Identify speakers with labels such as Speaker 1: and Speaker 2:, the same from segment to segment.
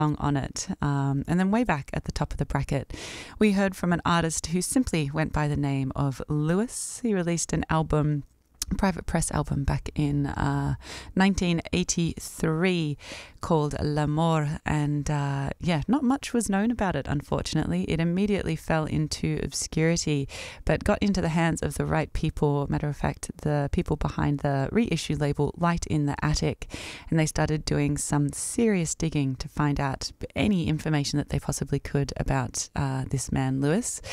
Speaker 1: song on it. And then way back at the top of the bracket, we heard from an artist who simply went by the name of Lewis. He released an album, private press album, back in 1983 called L'Amour, and not much was known about it, unfortunately. It immediately fell into obscurity, but got into the hands of the right people. Matter of fact, the people behind the reissue label Light in the Attic, and they started doing some serious digging to find out any information that they possibly could about this man Lewis.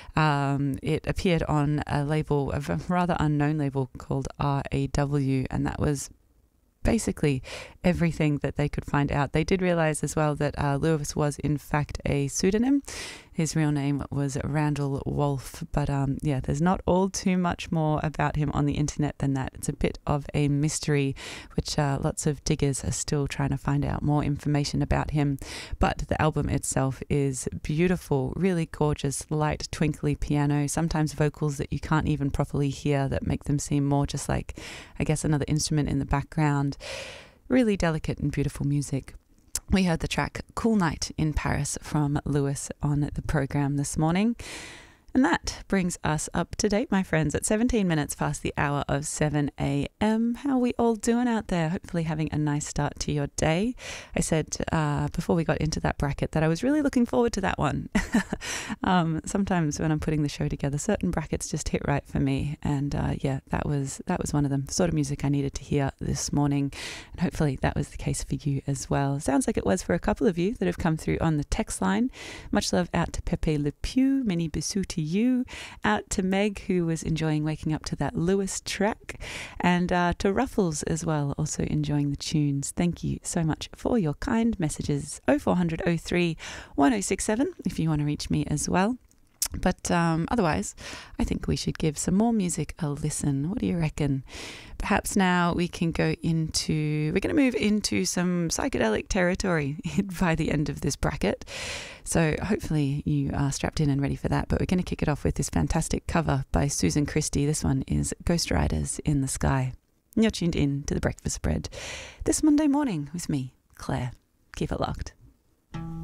Speaker 1: It appeared on a label, a rather unknown label called RAW, and that was basically everything that they could find out. They did realize as well that Lewis was in fact a pseudonym. His real name was Randall Wolf, but there's not all too much more about him on the internet than that. It's a bit of a mystery, which lots of diggers are still trying to find out more information about him. But the album itself is beautiful, really gorgeous, light, twinkly piano, sometimes vocals that you can't even properly hear that make them seem more just like, I guess, another instrument in the background. Really delicate and beautiful music. We heard the track Cool Night in Paris from Lewis on the program this morning. And that brings us up to date, my friends, at 17 minutes past the hour of 7 a.m. How are we all doing out there? Hopefully having a nice start to your day. I said before we got into that bracket that I was really looking forward to that one. Sometimes when I'm putting the show together, certain brackets just hit right for me. And that was one of them. The sort of music I needed to hear this morning. And hopefully that was the case for you as well. Sounds like it was for a couple of you that have come through on the text line. Much love out to Pepe Le Pew, many bisous to you, out to Meg, who was enjoying waking up to that Lewis track, and to Ruffles as well, also enjoying the tunes. Thank you so much for your kind messages. 0400 03 1067 if you want to reach me as well. But otherwise, I think we should give some more music a listen. What do you reckon? Perhaps now we're going to move into some psychedelic territory by the end of this bracket. So hopefully you are strapped in and ready for that. But we're going to kick it off with this fantastic cover by Susan Christie. This one is Ghost Riders in the Sky. And you're tuned in to The Breakfast Spread this Monday morning with me, Claire. Keep it locked.